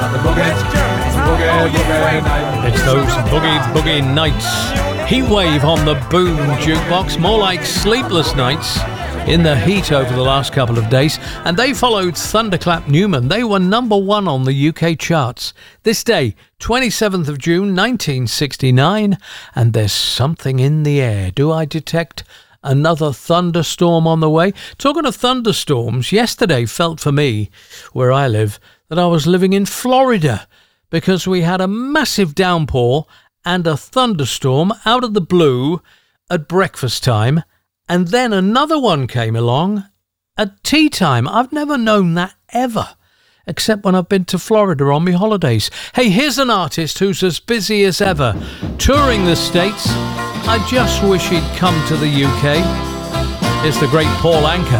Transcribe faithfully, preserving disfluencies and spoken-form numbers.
the boogie, boogie, boogie night. It's those boogie boogie nights. Heatwave on the Boom Jukebox, more like sleepless nights in the heat over the last couple of days. And they followed Thunderclap Newman. They were number one on the U K charts. This day, twenty-seventh of June, nineteen sixty-nine. And there's something in the air. Do I detect another thunderstorm on the way? Talking of thunderstorms, yesterday felt for me, where I live, that I was living in Florida, because we had a massive downpour and a thunderstorm out of the blue at breakfast time, and then another one came along at tea time. I've never known that ever, except when I've been to Florida on my holidays. Hey, here's an artist who's as busy as ever, touring the States. I just wish he'd come to the U K. It's the great Paul Anka.